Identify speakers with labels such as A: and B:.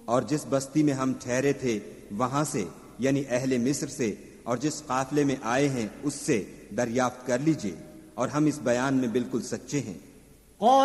A: और जिस बस्ती में हम ठहरे थे वहां से, यानी अहले मिस्र से, और जिस काफले में आए हैं उससे दरियाफ्त कर लीजिए, और हम इस बयान में बिल्कुल सच्चे हैं।